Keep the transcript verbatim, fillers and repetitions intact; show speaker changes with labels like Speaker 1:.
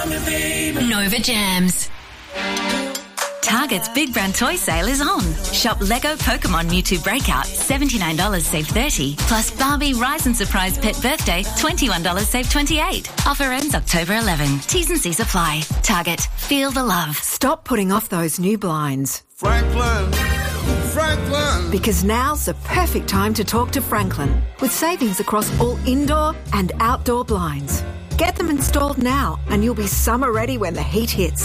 Speaker 1: Nova Jams. Target's Big Brand Toy Sale is on. Shop Lego Pokemon Mewtwo Breakout, seventy-nine dollars save thirty dollars. Plus Barbie Rise and Surprise Pet Birthday, twenty-one dollars save twenty-eight dollars. Offer ends October eleventh. T's and C's apply. Target. Feel the love.
Speaker 2: Stop putting off those new blinds.
Speaker 3: Franklin. Franklin.
Speaker 2: Because now's the perfect time to talk to Franklin. With savings across all indoor and outdoor blinds. Get them installed now and you'll be summer ready when the heat hits.